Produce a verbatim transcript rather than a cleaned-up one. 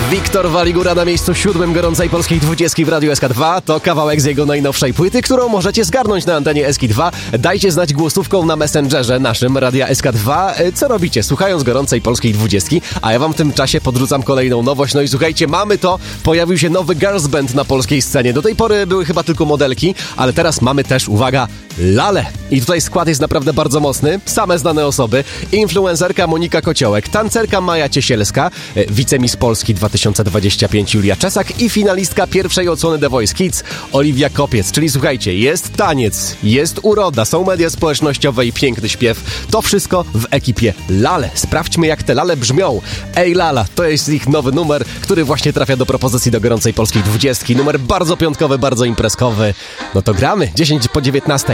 Wiktor Waligura na miejscu siódmym gorącej polskiej dwudziestki w Radiu S K dwa. To kawałek z jego najnowszej płyty, którą możecie zgarnąć na antenie S K dwa. Dajcie znać głosówką na Messengerze naszym Radia S K dwa. Co robicie, słuchając gorącej polskiej dwudziestki? A ja wam w tym czasie podrzucam kolejną nowość. No i słuchajcie, mamy to. Pojawił się nowy girls band na polskiej scenie. Do tej pory były chyba tylko modelki, ale teraz mamy też, uwaga, lale. I tutaj skład jest naprawdę bardzo mocny. Same znane osoby. Influencerka Monika Kociołek, tancerka Maja Ciesielska, wicemiss Polski dwa tysiące dwadzieścia pięć Julia Czesak i finalistka pierwszej odsłony The Voice Kids Oliwia Kopiec. Czyli słuchajcie, jest taniec, jest uroda, są media społecznościowe i piękny śpiew. To wszystko w ekipie Lale. Sprawdźmy, jak te lale brzmią. Ej Lala, to jest ich nowy numer, który właśnie trafia do propozycji do gorącej polskiej dwudziestki. Numer bardzo piątkowy, bardzo imprezkowy. No to gramy. dziesięć po dziewiętnastej.